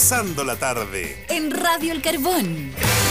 Pasando la tarde en Radio El Carbón.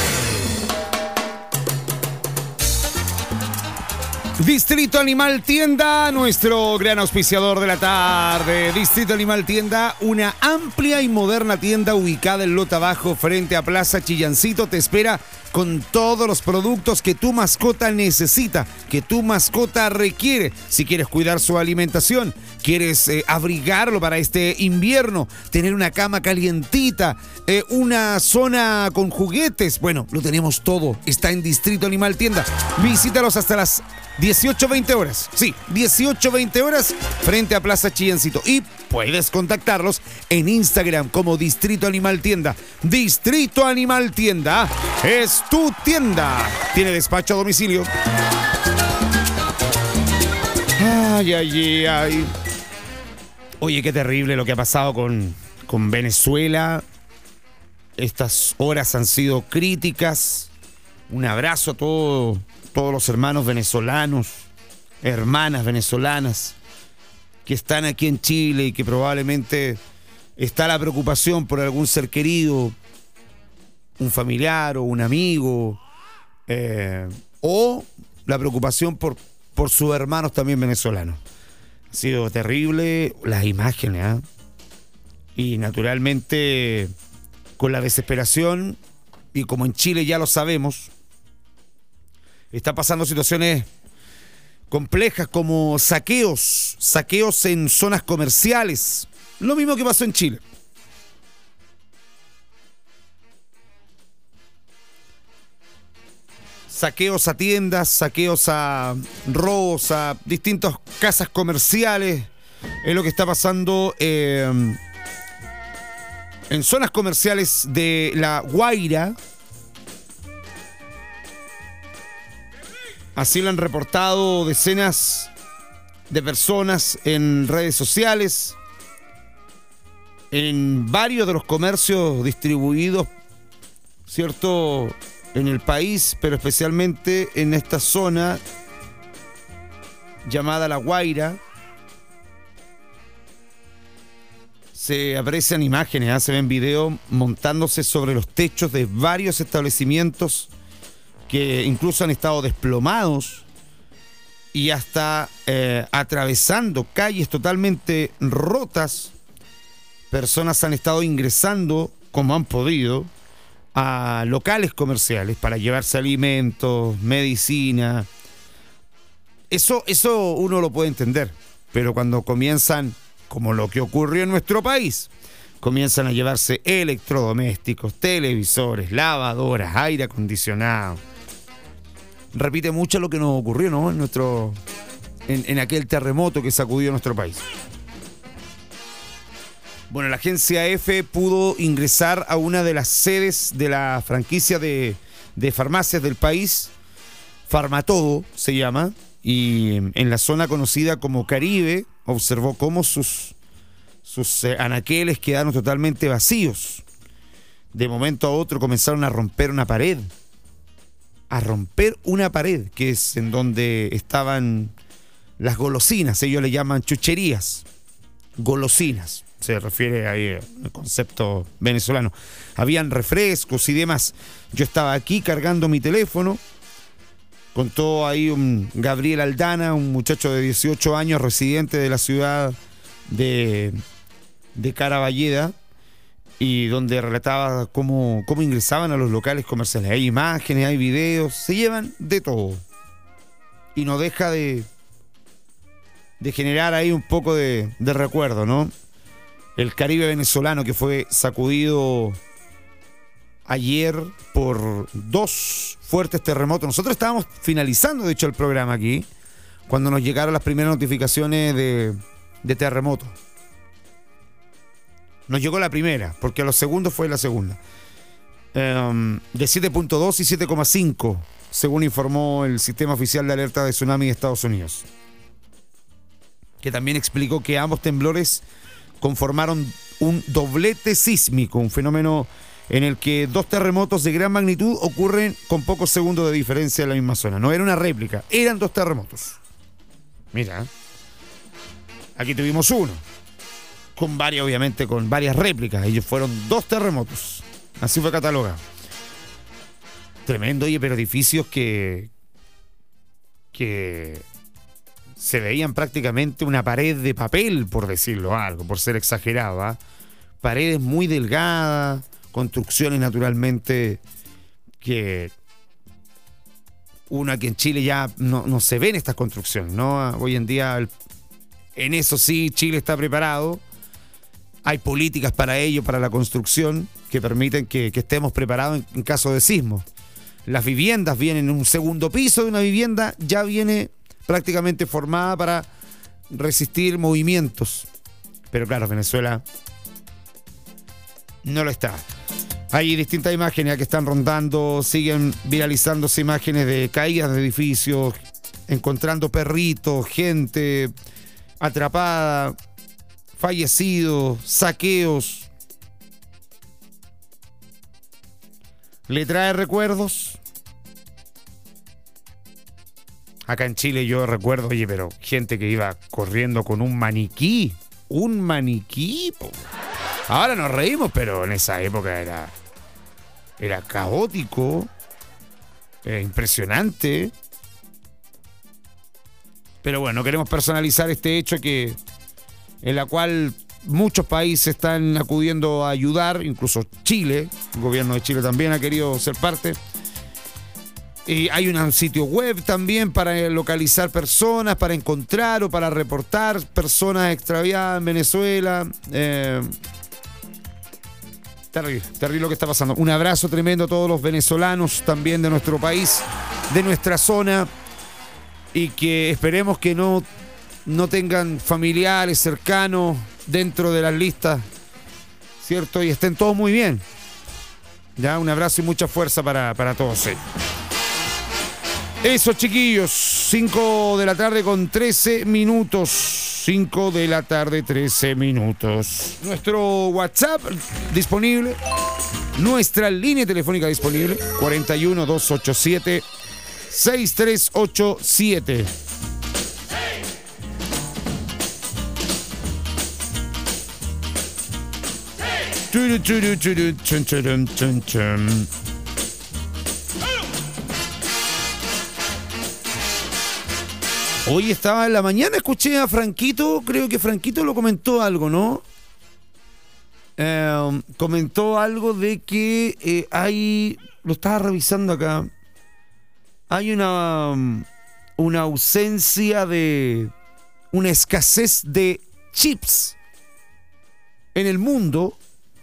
Distrito Animal Tienda, nuestro gran auspiciador de la tarde. Distrito Animal Tienda, una amplia y moderna tienda ubicada en Lota Bajo frente a Plaza Chillancito, te espera con todos los productos que tu mascota necesita, que tu mascota requiere. Si quieres cuidar su alimentación, quieres abrigarlo para este invierno, tener una cama calientita, una zona con juguetes, bueno, lo tenemos todo. Está en Distrito Animal Tienda. Visítalos hasta las 18-20 horas. Sí, 18-20 horas frente a Plaza Chillancito. Y puedes contactarlos en Instagram como Distrito Animal Tienda. Distrito Animal Tienda es tu tienda. Tiene despacho a domicilio. Ay, ay, ay. Oye, qué terrible lo que ha pasado con Venezuela. Estas horas han sido críticas. Un abrazo a todos los hermanos venezolanos, hermanas venezolanas que están aquí en Chile y que probablemente está la preocupación por algún ser querido, un familiar o un amigo, o la preocupación por sus hermanos también venezolanos. Ha sido terrible las imágenes, ¿eh? Y naturalmente con la desesperación, y como en Chile ya lo sabemos, está pasando situaciones complejas como saqueos en zonas comerciales. Lo mismo que pasó en Chile. Saqueos a tiendas, saqueos a robos a distintas casas comerciales. Es lo que está pasando en zonas comerciales de La Guaira. Así lo han reportado decenas de personas en redes sociales, en varios de los comercios distribuidos, ¿cierto?, en el país, pero especialmente en esta zona llamada La Guaira. Se aprecian imágenes, se ven videos montándose sobre los techos de varios establecimientos que incluso han estado desplomados y hasta atravesando calles totalmente rotas. Personas han estado ingresando, como han podido, a locales comerciales para llevarse alimentos, medicina. Eso uno lo puede entender, pero cuando comienzan, como lo que ocurrió en nuestro país, comienzan a llevarse electrodomésticos, televisores, lavadoras, aire acondicionado. Repite mucho lo que nos ocurrió, ¿no?, en aquel terremoto que sacudió nuestro país. Bueno, la agencia EFE pudo ingresar a una de las sedes de la franquicia de farmacias del país, Farmatodo se llama, y en la zona conocida como Caribe observó cómo sus anaqueles quedaron totalmente vacíos. De momento a otro comenzaron a romper una pared, que es en donde estaban las golosinas. Ellos le llaman chucherías, golosinas, se refiere ahí al concepto venezolano. Habían refrescos y demás. Yo estaba aquí cargando mi teléfono, contó ahí un Gabriel Aldana, un muchacho de 18 años, residente de la ciudad de Caraballeda, y donde relataba cómo ingresaban a los locales comerciales. Hay imágenes, hay videos, se llevan de todo. Y no deja de generar ahí un poco de recuerdo, ¿no? El Caribe venezolano que fue sacudido ayer por 2 fuertes terremotos. Nosotros estábamos finalizando, de hecho, el programa aquí, cuando nos llegaron las primeras notificaciones de terremoto. Nos llegó la primera, porque a los segundos fue la segunda. De 7.2 y 7.5, según informó el Sistema Oficial de Alerta de Tsunami de Estados Unidos, que también explicó que ambos temblores conformaron un doblete sísmico, un fenómeno en el que 2 terremotos de gran magnitud ocurren con pocos segundos de diferencia en la misma zona. No era una réplica, eran 2 terremotos. Mira, aquí tuvimos uno. obviamente, con varias réplicas. Ellos fueron 2 terremotos. Así fue catalogado. Tremendo, oye, pero edificios que se veían prácticamente una pared de papel, por decirlo algo, por ser exagerado, ¿ah? Paredes muy delgadas, construcciones naturalmente que uno aquí en Chile ya no se ven estas construcciones, ¿no? Hoy en día, en eso sí, Chile está preparado. Hay políticas para ello, para la construcción, que permiten que estemos preparados en caso de sismo. Las viviendas vienen en un segundo piso de una vivienda, ya viene prácticamente formada para resistir movimientos. Pero claro, Venezuela no lo está. Hay distintas imágenes que están rondando, siguen viralizándose imágenes de caídas de edificios, encontrando perritos, gente atrapada, fallecidos, saqueos. ¿Le trae recuerdos? Acá en Chile yo recuerdo, oye, pero gente que iba corriendo con un maniquí. Un maniquí, po. Ahora nos reímos, pero en esa época era caótico, impresionante. Pero bueno, no queremos personalizar este hecho en la cual muchos países están acudiendo a ayudar, incluso Chile, el gobierno de Chile también ha querido ser parte. Y hay un sitio web también para localizar personas, para encontrar o para reportar personas extraviadas en Venezuela. Terrible lo que está pasando. Un abrazo tremendo a todos los venezolanos también de nuestro país, de nuestra zona, y que esperemos que no tengan familiares cercanos dentro de las listas, ¿cierto? Y estén todos muy bien. Ya, un abrazo y mucha fuerza para todos ellos. Eso, chiquillos, 5 de la tarde con 13 minutos. 5 de la tarde, 13 minutos. Nuestro WhatsApp disponible. Nuestra línea telefónica disponible. 41 287 6387. Hoy estaba en la mañana, escuché a Franquito, creo que Franquito lo comentó algo, ¿no? Comentó algo de que hay, lo estaba revisando acá, hay una ausencia de, una escasez de chips en el mundo,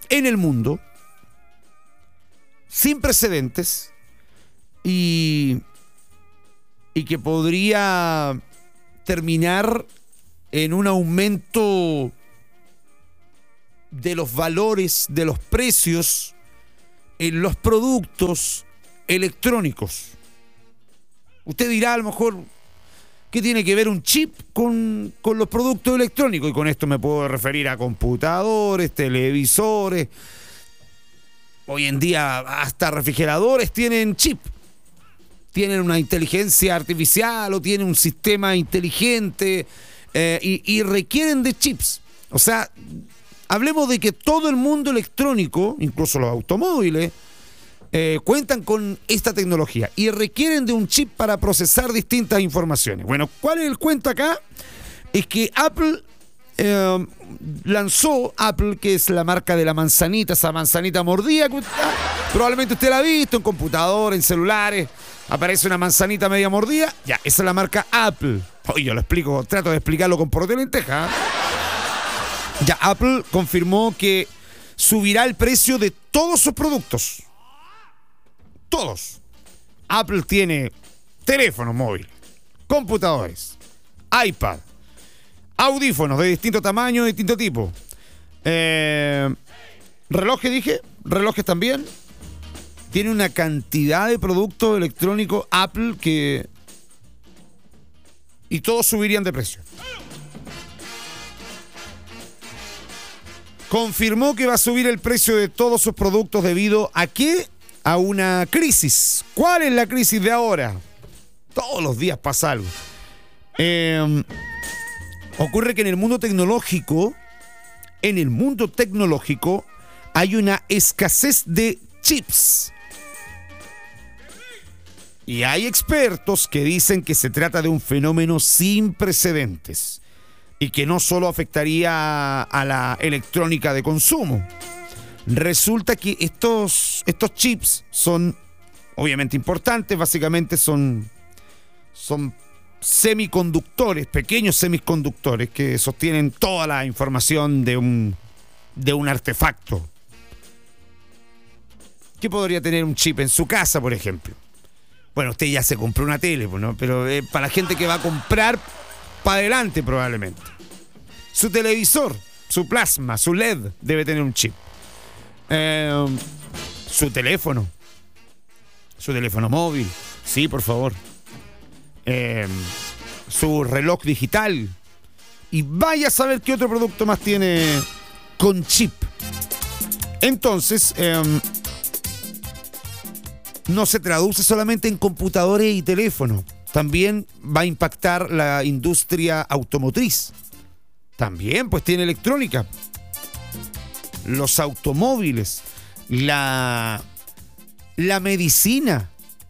sin precedentes, y que podría terminar en un aumento de los valores, de los precios en los productos electrónicos. Usted dirá a lo mejor, ¿qué tiene que ver un chip con los productos electrónicos? Y con esto me puedo referir a computadores, televisores. Hoy en día hasta refrigeradores tienen chip. Tienen una inteligencia artificial o tienen un sistema inteligente y requieren de chips. O sea, hablemos de que todo el mundo electrónico, incluso los automóviles, cuentan con esta tecnología y requieren de un chip para procesar distintas informaciones. Bueno, ¿cuál es el cuento acá? Es que Apple lanzó, que es la marca de la manzanita, esa manzanita mordida, probablemente usted la ha visto en computador, en celulares, aparece una manzanita media mordida, ya, esa es la marca Apple. Oye, yo lo explico, trato de explicarlo con poroto de lenteja. Ya, Apple confirmó que subirá el precio de todos sus productos. Todos. Apple tiene teléfonos móviles, computadores, iPad, audífonos de distinto tamaño, de distinto tipo. Relojes también. Tiene una cantidad de productos electrónicos Apple y todos subirían de precio. Confirmó que va a subir el precio de todos sus productos debido a ¿qué? A una crisis. ¿Cuál es la crisis de ahora? Todos los días pasa algo. Ocurre que en el mundo tecnológico en el mundo tecnológico hay una escasez de chips. Y hay expertos que dicen que se trata de un fenómeno sin precedentes y que no solo afectaría a la electrónica de consumo. Resulta que estos chips son obviamente importantes, básicamente son semiconductores, pequeños semiconductores que sostienen toda la información de un artefacto. ¿Qué podría tener un chip en su casa, por ejemplo? Bueno, usted ya se compró una tele, ¿no? Pero para la gente que va a comprar para adelante probablemente. Su televisor, su plasma, su LED debe tener un chip. Su teléfono móvil, sí, por favor. Su reloj digital. Y vaya a saber qué otro producto más tiene con chip. Entonces, no se traduce solamente en computadores y teléfonos. También va a impactar la industria automotriz. También, pues, tiene electrónica. Los automóviles. La medicina.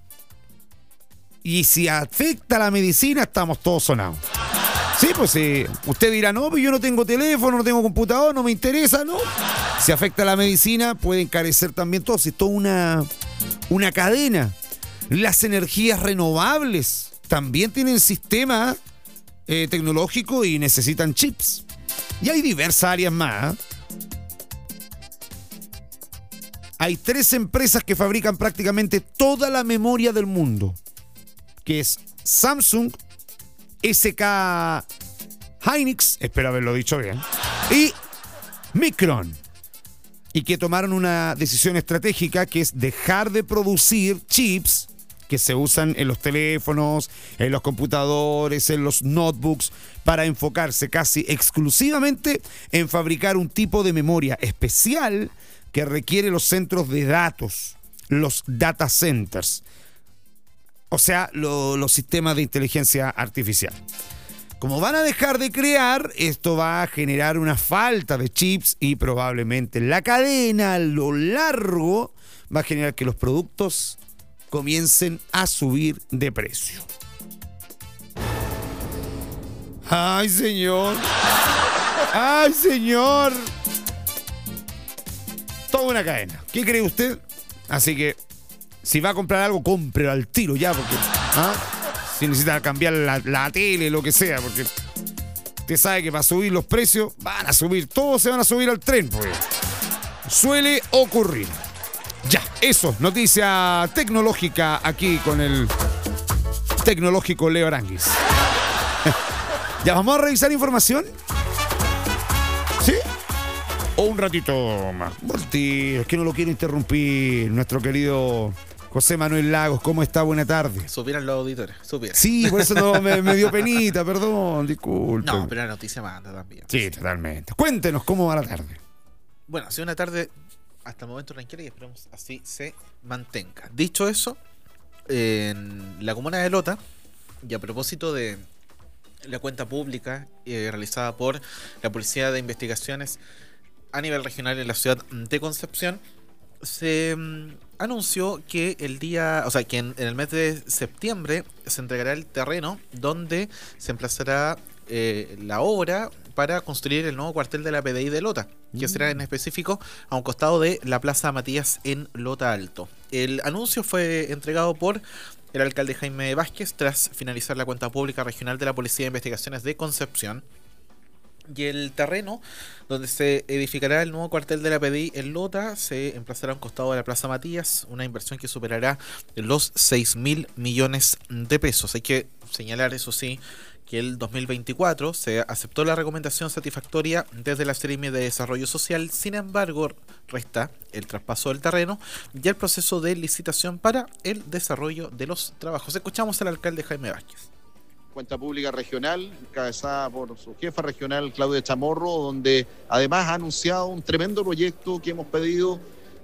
Y si afecta a la medicina, estamos todos sonados. Sí, pues usted dirá, no, pues yo no tengo teléfono, no tengo computador, no me interesa, ¿no? Si afecta a la medicina, puede encarecer también todo. Si es toda una cadena. Las energías renovables también tienen sistema tecnológico y necesitan chips. Y hay diversas áreas más. Hay 3 empresas que fabrican prácticamente toda la memoria del mundo, que es Samsung, SK Hynix, espero haberlo dicho bien, y Micron. Y que tomaron una decisión estratégica que es dejar de producir chips que se usan en los teléfonos, en los computadores, en los notebooks, para enfocarse casi exclusivamente en fabricar un tipo de memoria especial que requiere los centros de datos, los data centers, o sea, los sistemas de inteligencia artificial. Como van a dejar de crear, esto va a generar una falta de chips y probablemente la cadena a lo largo va a generar que los productos comiencen a subir de precio. ¡Ay, señor! ¡Ay, señor! Toda una cadena. ¿Qué cree usted? Así que, si va a comprar algo, cómprelo al tiro ya, porque si necesita cambiar la tele, lo que sea, porque usted sabe que para subir los precios van a subir, todos se van a subir al tren, pues. Suele ocurrir. Ya, eso, noticia tecnológica aquí con el tecnológico Leo Aranguis. ¿Ya vamos a revisar información? ¿Sí? O un ratito más. Es que no lo quiero interrumpir. Nuestro querido José Manuel Lagos, ¿cómo está? Buena tarde. Supieran los auditores, supieran. Sí, por eso no, me dio penita, perdón, disculpe. No, pero la noticia manda también. Sí, totalmente. Cuéntenos cómo va la tarde. Bueno, ha sido una tarde hasta el momento tranquila y esperemos así se mantenga. Dicho eso, en la comuna de Lota, y a propósito de la cuenta pública realizada por la Policía de Investigaciones a nivel regional en la ciudad de Concepción, se anunció que que en el mes de septiembre se entregará el terreno donde se emplazará la obra para construir el nuevo cuartel de la PDI de Lota, que será en específico a un costado de la Plaza Matías en Lota Alto. El anuncio fue entregado por el alcalde Jaime Vázquez tras finalizar la cuenta pública regional de la Policía de Investigaciones de Concepción. Y el terreno donde se edificará el nuevo cuartel de la PDI en Lota se emplazará a un costado de la Plaza Matías, una inversión que superará los 6.000 millones de pesos. Hay que señalar, eso sí, que el 2024 se aceptó la recomendación satisfactoria desde la Seremi de Desarrollo Social. Sin embargo, resta el traspaso del terreno y el proceso de licitación para el desarrollo de los trabajos. Escuchamos al alcalde Jaime Vázquez. Cuenta pública regional, encabezada por su jefa regional, Claudia Chamorro, donde además ha anunciado un tremendo proyecto que hemos pedido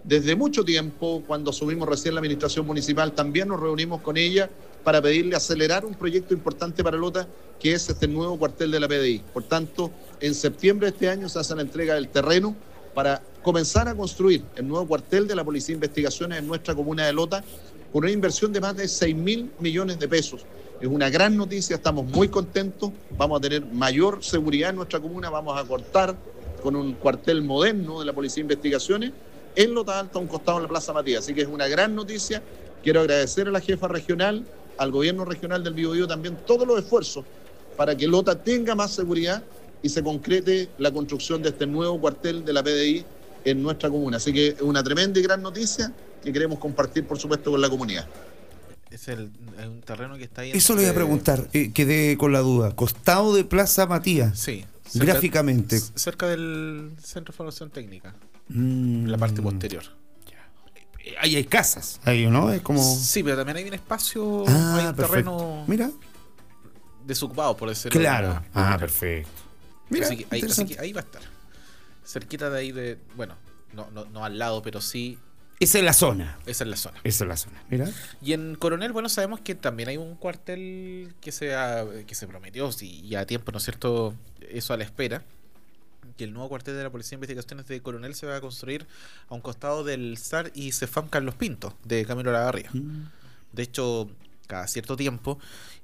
desde mucho tiempo, cuando asumimos recién la administración municipal, también nos reunimos con ella para pedirle acelerar un proyecto importante para Lota, que es este nuevo cuartel de la PDI. Por tanto, en septiembre de este año se hace la entrega del terreno para comenzar a construir el nuevo cuartel de la Policía de Investigaciones en nuestra comuna de Lota, con una inversión de más de 6.000 millones de pesos. Es una gran noticia, estamos muy contentos, vamos a tener mayor seguridad en nuestra comuna, vamos a contar con un cuartel moderno de la Policía de Investigaciones en Lota Alta, a un costado de la Plaza Matías. Así que es una gran noticia. Quiero agradecer a la jefa regional, al gobierno regional del Biobío también todos los esfuerzos para que Lota tenga más seguridad y se concrete la construcción de este nuevo cuartel de la PDI en nuestra comuna. Así que es una tremenda y gran noticia que queremos compartir, por supuesto, con la comunidad. Es un terreno que está ahí. Eso le iba a preguntar, quedé con la duda. Costado de Plaza Matías. Sí. Gráficamente. Cerca del Centro de Formación Técnica. La parte posterior. Ahí hay casas. Ahí, ¿no? Es como... Sí, pero también hay un espacio, hay un terreno. Mira. Desocupado, por decirlo. Claro. Perfecto. Mira, así que ahí va a estar. Cerquita de ahí de. Bueno, no al lado, pero sí. Esa es la zona. Esa es la zona. Esa es la zona. Mira. Y en Coronel, bueno, sabemos que también hay un cuartel que se prometió, y a tiempo, ¿no es cierto? Eso a la espera. Que el nuevo cuartel de la Policía de Investigaciones de Coronel se va a construir a un costado del SAR y CEFAM Carlos Pinto, de Camilo Olavarría. De hecho, cada cierto tiempo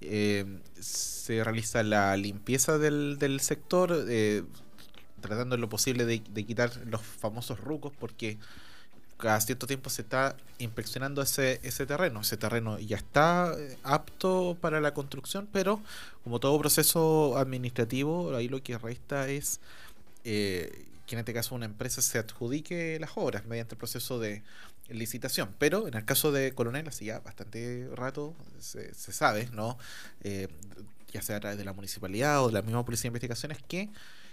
se realiza la limpieza del sector, tratando en lo posible de quitar los famosos rucos, porque cada cierto tiempo se está inspeccionando ese terreno. Ese terreno ya está apto para la construcción, pero como todo proceso administrativo, ahí lo que resta es que en este caso una empresa se adjudique las obras mediante el proceso de licitación. Pero en el caso de Coronel, así ya bastante rato se sabe, ¿no? Ya sea a través de la municipalidad o de la misma Policía de Investigaciones, que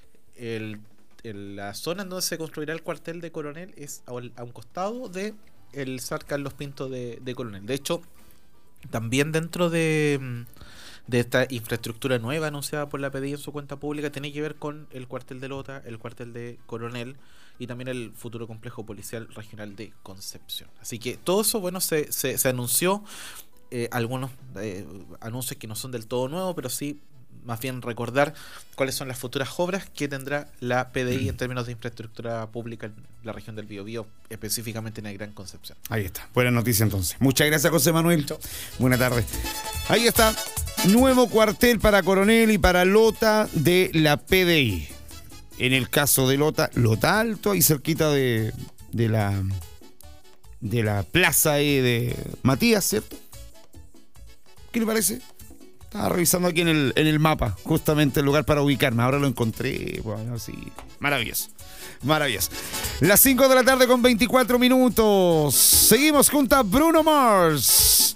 la zona en donde se construirá el cuartel de Coronel es a un costado de el SAR Carlos Pinto de Coronel. De hecho, también dentro de esta infraestructura nueva anunciada por la PDI en su cuenta pública, tiene que ver con el cuartel de Lota, el cuartel de Coronel y también el futuro complejo policial regional de Concepción. Así que todo eso, bueno, se anunció, algunos anuncios que no son del todo nuevos, pero sí más bien recordar cuáles son las futuras obras que tendrá la PDI en términos de infraestructura pública en la región del Biobío, específicamente en el Gran Concepción. Ahí está, buena noticia entonces. Muchas gracias, José Manuel. Buena tarde. Ahí está, nuevo cuartel para Coronel y para Lota de la PDI. En el caso de Lota Alto, ahí cerquita de la plaza de Matías, ¿cierto? ¿Qué le parece? Estaba revisando aquí en el mapa, justamente el lugar para ubicarme. Ahora lo encontré. Bueno, sí. Maravilloso. Maravilloso. Las 5 de la tarde con 24 minutos. Seguimos junto a Bruno Mars.